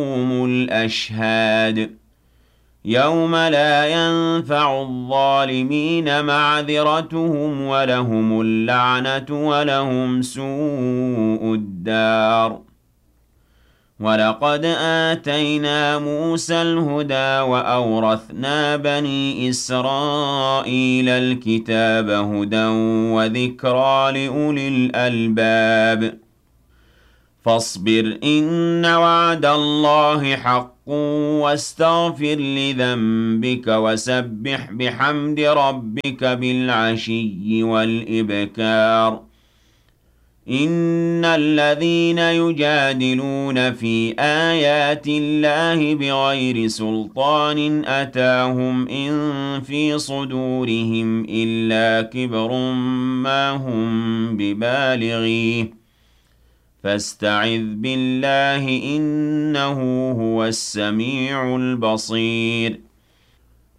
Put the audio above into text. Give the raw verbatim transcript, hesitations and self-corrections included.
الأشهاد يوم لا ينفع الظالمين معذرتهم ولهم اللعنة ولهم سوء الدار ولقد آتينا موسى الهدى وأورثنا بني إسرائيل الكتاب هدى وذكرى لأولي الألباب فاصبر إن وعد الله حق واستغفر لذنبك وسبح بحمد ربك بالعشي والإبكار إن الذين يجادلون في آيات الله بغير سلطان أتاهم إن في صدورهم إلا كبر ما هم ببالغيه فاستعذ بالله إنه هو السميع البصير